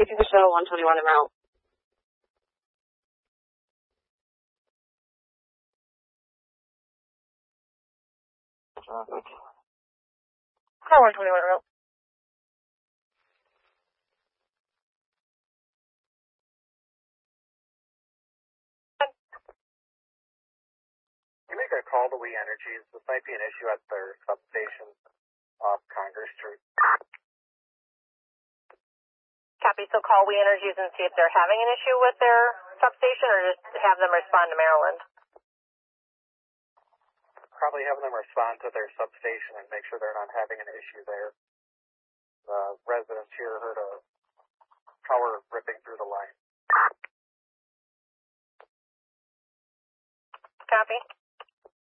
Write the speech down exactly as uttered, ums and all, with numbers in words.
Taking the shuttle one twenty-one en route. Car one twenty-one en route. You make a call to We Energies. This might be an issue at their substation off Congress Street. Copy, so call We Energies and see if they're having an issue with their substation or just have them respond to Maryland. Probably having them respond to their substation and make sure they're not having an issue there. The residents here heard a power ripping through the line. Copy.